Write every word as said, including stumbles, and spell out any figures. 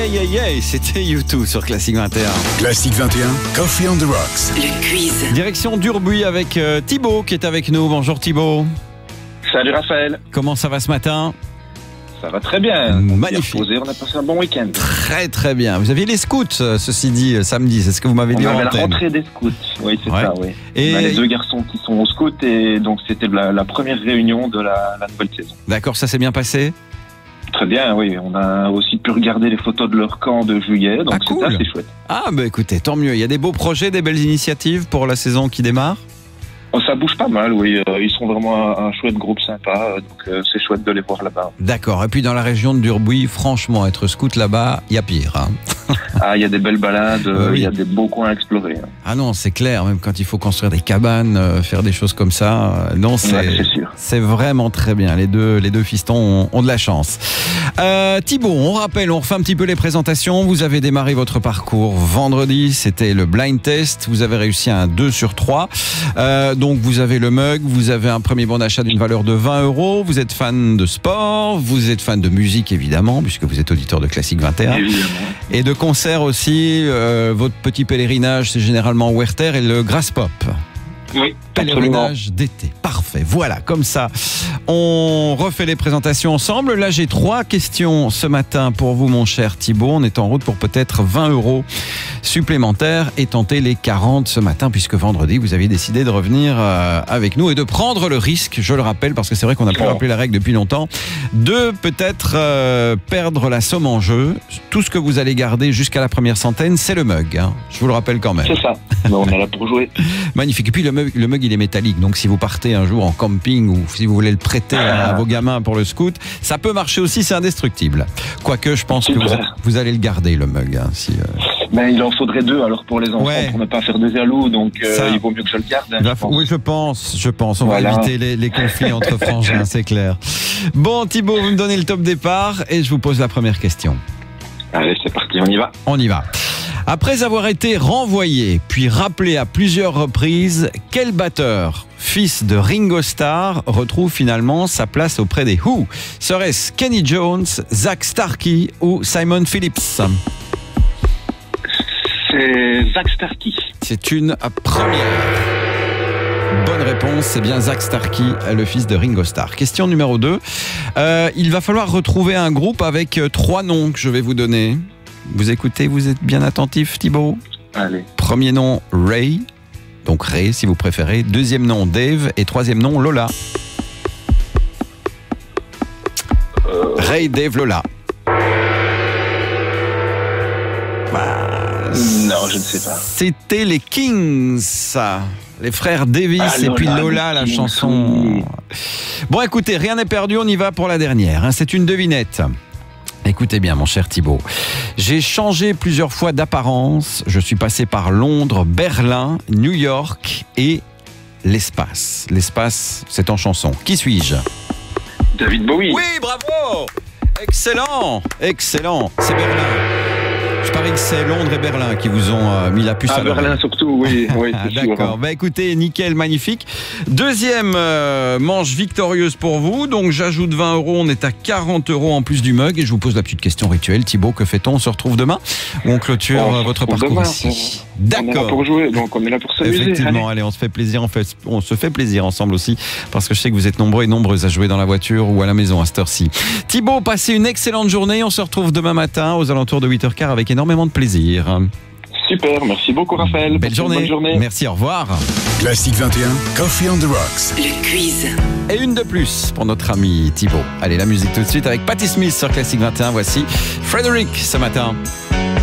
aïe aïe aïe, c'était U deux sur Classique vingt et un. Classique vingt et un, Coffee on the Rocks. Le quiz. Direction d'Urbuy avec euh, Thibaut qui est avec nous. Bonjour Thibaut. Salut Raphaël. Comment ça va ce matin? Ça va très bien. Magnifique. On, reposé, on a passé un bon week-end. Très très bien. Vous aviez les scouts, euh, ceci dit, euh, samedi, c'est ce que vous m'avez dit On en avait la antenne. rentrée des scouts. Oui, c'est Ouais. ça, oui. Et- On a les deux garçons qui sont au scout et donc c'était la, la première réunion de la, la nouvelle saison. D'accord, ça s'est bien passé? Très bien, oui. On a aussi pu regarder les photos de leur camp de juillet, donc Ah, c'était cool. assez chouette. Ah bah écoutez, tant mieux. Il y a des beaux projets, des belles initiatives pour la saison qui démarre? Oh, ça bouge pas mal, oui. Euh, Ils sont vraiment un, un chouette groupe sympa, euh, donc euh, c'est chouette de les voir là-bas. D'accord. Et puis dans la région de Durbuy, franchement, être scout là-bas, il y a pire. Hein. Ah, il y a des belles balades, euh, il Oui. y a des beaux coins à explorer. hein. Ah non, c'est clair, même quand il faut construire des cabanes, euh, faire des choses comme ça, euh, non, c'est Ouais, c'est sûr. c'est vraiment très bien. Les deux, les deux fistons ont, ont de la chance. Euh, Thibaut, on rappelle, on refait un petit peu les présentations. Vous avez démarré votre parcours vendredi, c'était le blind test. Vous avez réussi un deux sur trois. Euh, donc vous avez le mug, vous avez un premier bon d'achat d'une valeur de vingt euros. Vous êtes fan de sport, vous êtes fan de musique évidemment, puisque vous êtes auditeur de Classique vingt et un. Évidemment. Et de concert aussi, euh, votre petit pèlerinage, c'est généralement Werther et le Grass Pop. Oui, absolument. Pèlerinage d'été. Parfait. Voilà, comme ça, on refait les présentations ensemble. Là, j'ai trois questions ce matin pour vous, mon cher Thibaut. On est en route pour peut-être vingt euros supplémentaires et tenter les quarante ce matin, puisque vendredi, vous aviez décidé de revenir euh, avec nous et de prendre le risque, je le rappelle, parce que c'est vrai qu'on n'a pas Oh. rappelé la règle depuis longtemps, de peut-être euh, perdre la somme en jeu. Tout ce que vous allez garder jusqu'à la première centaine, c'est le mug. Hein. Je vous le rappelle quand même. C'est ça. Mais on est là pour jouer. Magnifique. Et puis le mug, le mug, il est métallique. Donc si vous partez un jour en camping ou si vous voulez le prêter à, à vos gamins pour le scout, ça peut marcher aussi, c'est indestructible. Quoique je pense que vous, Super. vous allez le garder, le mug. Hein, si, euh, Mais il en faudrait deux alors pour les enfants, Ouais. pour ne pas faire des jaloux, donc euh, Ça. il vaut mieux que je le garde. hein, il va je fa- pense. oui, je pense, je pense. On Voilà. va éviter les, les conflits entre frangins, c'est clair. Bon, Thibaut, vous me donnez le top départ et je vous pose la première question. Allez, c'est parti, on y va. On y va. Après avoir été renvoyé, puis rappelé à plusieurs reprises, quel batteur, fils de Ringo Starr, retrouve finalement sa place auprès des Who? Serait-ce Kenny Jones, Zach Starkey ou Simon Phillips? C'est Zach Starkey. C'est une première. Bonne réponse, c'est bien Zach Starkey, le fils de Ringo Starr. Question numéro deux. Euh, il va falloir retrouver un groupe avec euh, trois noms que je vais vous donner. Vous écoutez, vous êtes bien attentif, Thibaut? Allez. Premier nom, Ray. Donc Ray, si vous préférez. Deuxième nom, Dave. Et troisième nom, Lola. Ray, Dave, Lola. Bah, Non, je ne sais pas. c'était les Kings, ça. Les frères Davis Ah, et puis Lola, Lola, les la Kings, chanson. oui. Bon, écoutez, rien n'est perdu, on y va pour la dernière. hein. C'est une devinette. Écoutez bien, mon cher Thibaut. J'ai changé plusieurs fois d'apparence. Je suis passé par Londres, Berlin, New York et l'espace. L'espace, c'est en chanson. Qui suis-je? David Bowie. Oui, bravo! Excellent, excellent. C'est Berlin. Je parie que c'est Londres et Berlin qui vous ont euh, mis la puce Ah, à l'oreille. Berlin surtout, oui. oui Ah, c'est sûr. d'accord. Bah écoutez, nickel, magnifique. Deuxième euh, manche victorieuse pour vous. Donc j'ajoute vingt euros. On est à quarante euros en plus du mug. Et je vous pose la petite question rituelle. Thibaut, que fait-on? On se retrouve demain ou on clôture On euh, se votre retrouve parcours demain, ici? On est là D'accord. pour jouer, donc on est là pour s'amuser. Effectivement, allez, on se fait plaisir, on, fait, on se fait plaisir ensemble aussi, parce que je sais que vous êtes nombreux et nombreuses à jouer dans la voiture ou à la maison à cette heure-ci. Thibaut, passez une excellente journée, on se retrouve demain matin aux alentours de huit heures quinze avec énormément de plaisir. Allez. Super, merci beaucoup Raphaël. Belle Passez une journée. Bonne journée. Merci, au revoir. Classique vingt et un, Coffee on the Rocks. Le quiz. Et une de plus pour notre ami Thibaut. Allez, la musique tout de suite avec Patti Smith sur Classique vingt et un. Voici Frédéric ce matin.